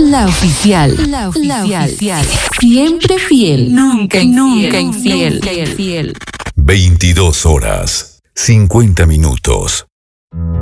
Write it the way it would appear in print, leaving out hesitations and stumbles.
La oficial. Siempre fiel. Nunca infiel. 22 horas, 50 minutos.